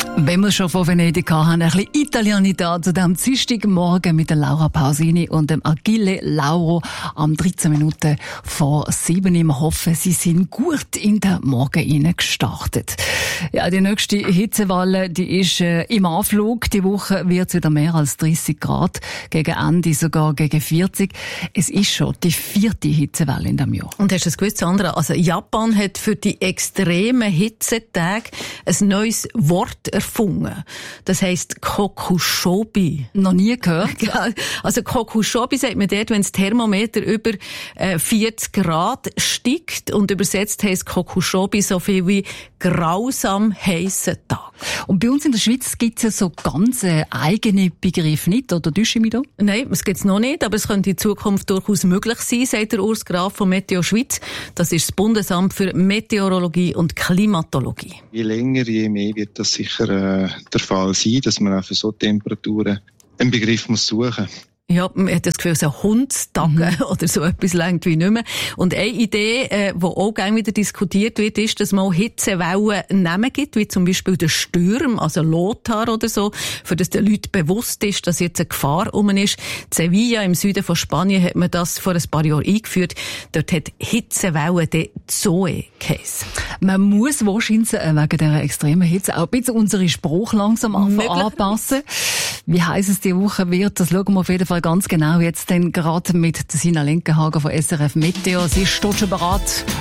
Wenn wir schon von Venedig haben, ein bisschen Italianità zu diesem Dienstagmorgen mit der Laura Pausini und dem Achille Lauro am 13 Minuten vor 7. Wir hoffen, Sie sind gut in den Morgen gestartet. Ja, die nächste Hitzewelle, die ist im Anflug. Die Woche wird es wieder mehr als 30 Grad. Gegen Ende sogar gegen 40. Es ist schon die 4. Hitzewelle in diesem Jahr. Und hast du es gewusst, Sandra? Also Japan hat für die extremen Hitzetage ein neues Wort erfunden. Das heisst Kokushobi. Noch nie gehört. Also Kokushobi sagt man dort, wenn das Thermometer über 40 Grad steigt, und übersetzt heisst Kokushobi so viel wie grausam heissen Tag. Und bei uns in der Schweiz gibt es ja so ganz eigene Begriffe nicht, oder täusche ich mich da? Nein, das gibt es noch nicht, aber es könnte in Zukunft durchaus möglich sein, sagt der Urs Graf von Meteo Schweiz. Das ist das Bundesamt für Meteorologie und Klimatologie. Je länger, je mehr wird das sicher der Fall sein, dass man auch für so Temperaturen einen Begriff muss suchen muss. Ja, man hat das Gefühl, so Hundstage oder so etwas längt wie nicht mehr. Und eine Idee, die auch gerne wieder diskutiert wird, ist, dass man auch Hitzewellen Namen gibt, wie zum Beispiel der Sturm, also Lothar oder so, für das den Leuten bewusst ist, dass jetzt eine Gefahr rum ist. In Sevilla im Süden von Spanien hat man das vor ein paar Jahren eingeführt. Dort hat Hitzewellen die Zoe geheissen. Man muss wahrscheinlich wegen dieser extremen Hitze auch ein bisschen unsere Spruch langsam anpassen. Wie heiß es die Woche wird, das schauen wir auf jeden Fall ganz genau jetzt, denn gerade mit Sina Lenkenhagen von SRF Meteo. Sie ist dort schon bereit.